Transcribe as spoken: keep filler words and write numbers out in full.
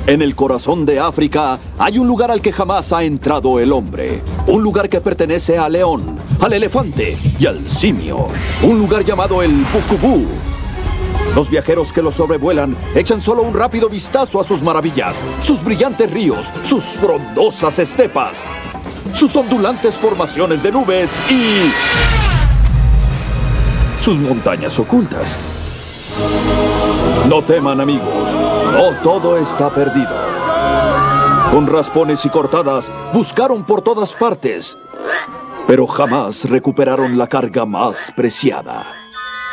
En el corazón de África hay un lugar al que jamás ha entrado el hombre. Un lugar que pertenece al león, al elefante y al simio. Un lugar llamado el Bukubú. Los viajeros que lo sobrevuelan echan solo un rápido vistazo a sus maravillas, sus brillantes ríos, sus frondosas estepas, sus ondulantes formaciones de nubes y sus montañas ocultas. No teman, amigos, no todo está perdido. Con raspones y cortadas, buscaron por todas partes, pero jamás recuperaron la carga más preciada.